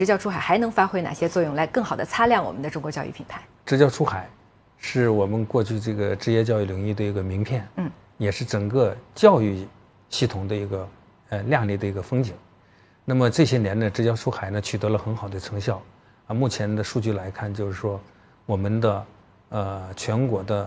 职教出海还能发挥哪些作用，来更好地擦亮我们的中国教育品牌？ 职教出海是我们过去这个职业教育领域的一个名片，也是整个教育系统的一个亮丽的一个风景。那么这些年呢，职教出海呢取得了很好的成效啊。目前的数据来看，就是说我们的全国的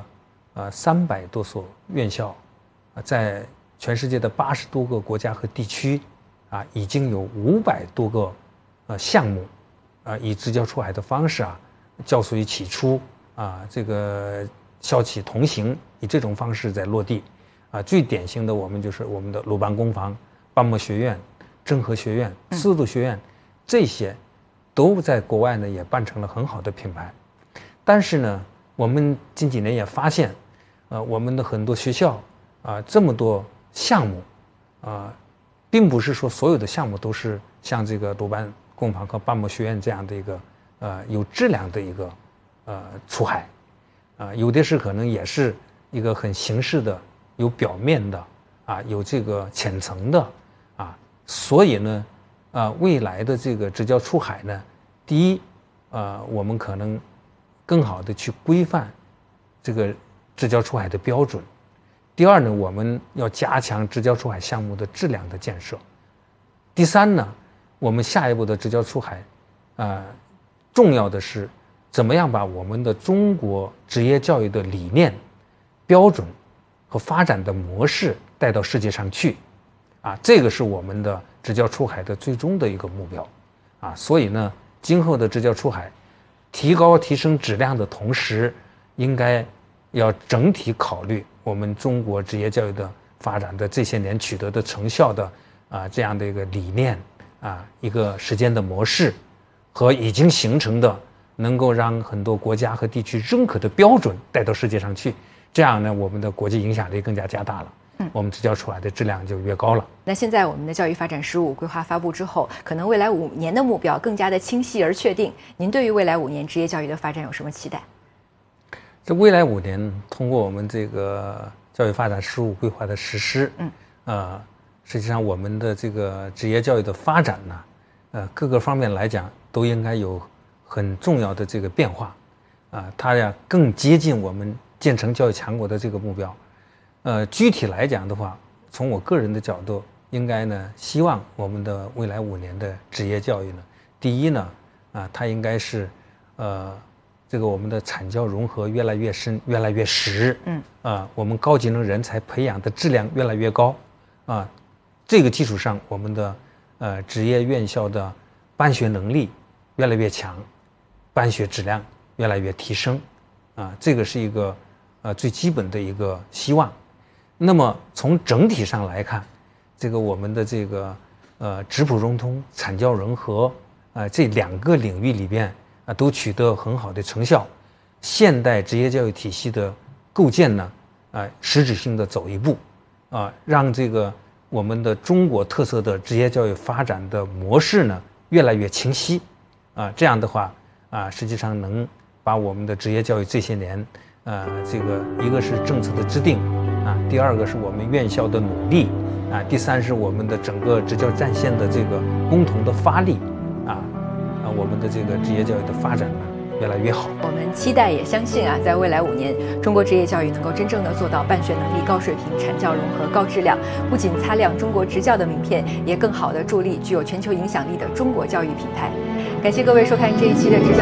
300多所院校在全世界的80多个国家和地区啊，已经有500多个项目以职教出海的方式教属于起初这个校企同行，以这种方式在落地最典型的我们就是我们的鲁班工坊、巴莫学院、真和学院、丝路学院，这些都在国外呢也办成了很好的品牌。但是呢，我们近几年也发现我们的很多学校这么多项目并不是说所有的项目都是像这个鲁班工坊和巴莫学院这样的一个有质量的一个出海有的是可能也是一个很形式的，有表面的有这个浅层的所以呢未来的这个职教出海呢，第一我们可能更好的去规范这个职教出海的标准。第二呢，我们要加强职教出海项目的质量的建设。第三呢，我们下一步的职教出海重要的是怎么样把我们的中国职业教育的理念、标准和发展的模式带到世界上去这个是我们的职教出海的最终的一个目标所以呢，今后的职教出海提升质量的同时，应该要整体考虑我们中国职业教育的发展的这些年取得的成效的这样的一个理念一个时间的模式和已经形成的能够让很多国家和地区认可的标准带到世界上去，这样呢，我们的国际影响力更加加大了。我们职教出来的质量就越高了。 那现在我们的教育发展15规划发布之后，可能未来5年的目标更加的清晰而确定。您对于未来5年职业教育的发展有什么期待？ 这未来5年，通过我们这个教育发展15规划的实施，实际上我们的这个职业教育的发展呢，各个方面来讲都应该有很重要的这个变化，它更接近我们建成教育强国的这个目标。具体来讲的话，从我个人的角度，应该呢，希望我们的未来5年的职业教育呢，第一呢，它应该是这个我们的产教融合越来越深、越来越实，我们高技能人才培养的质量越来越高，这个基础上，我们的职业院校的办学能力越来越强，办学质量越来越提升，这个是一个最基本的一个希望。那么从整体上来看，这个我们的这个职普融通、产教融合这2个领域里边都取得很好的成效。现代职业教育体系的构建呢，实质性的走一步，让这个我们的中国特色的职业教育发展的模式呢越来越清晰，这样的话实际上能把我们的职业教育这些年这个一个是政策的制定第二个是我们院校的努力第三是我们的整个职教战线的这个共同的发力我们的这个职业教育的发展呢越来越好。 我们期待也相信在未来5年，中国职业教育能够真正的做到办学能力高水平、产教融合高质量，不仅擦亮中国职教的名片，也更好的助力具有全球影响力的中国教育品牌。感谢各位收看这一期的职教。